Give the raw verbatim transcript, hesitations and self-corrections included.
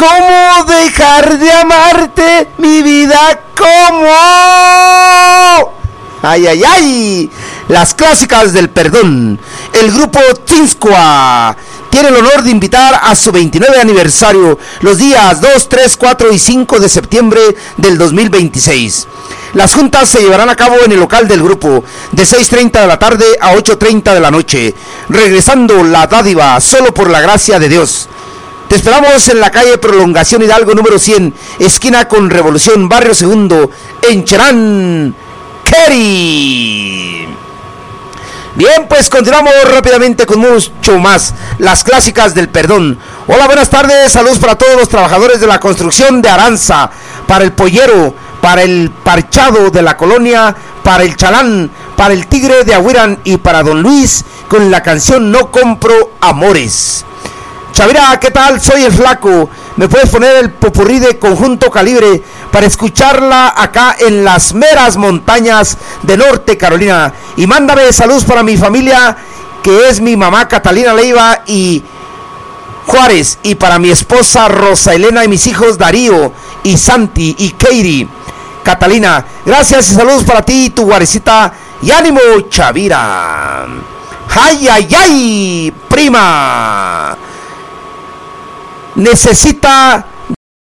¿Cómo dejar de amarte, mi vida? ¿Cómo? ¡Ay, ay, ay! Las clásicas del perdón. El grupo Tzintzcoa tiene el honor de invitar a su veintinueve aniversario los días dos, tres, cuatro y cinco de septiembre del dos mil veintiséis. Las juntas se llevarán a cabo en el local del grupo de seis treinta de la tarde a ocho treinta de la noche, regresando la dádiva solo por la gracia de Dios. Te esperamos en la calle Prolongación Hidalgo número cien, esquina con Revolución, Barrio Segundo, en Cherán, Keri. Bien, pues continuamos rápidamente con mucho más. Las clásicas del perdón. Hola, buenas tardes, saludos para todos los trabajadores de la construcción de Aranza, para el Pollero, para el Parchado de la Colonia, para el Chalán, para el Tigre de Ahuirán y para Don Luis con la canción No Compro Amores. Chavira, ¿qué tal? Soy el Flaco. ¿Me puedes poner el popurrí de Conjunto Calibre para escucharla acá en las meras montañas de Norte Carolina? Y mándame saludos para mi familia, que es mi mamá Catalina Leiva y Juárez, y para mi esposa Rosa Elena y mis hijos Darío y Santi y Keiri. Catalina, gracias y saludos para ti y tu guarecita. Y ánimo, Chavira. ¡Ay, ay, ay, prima! Necesita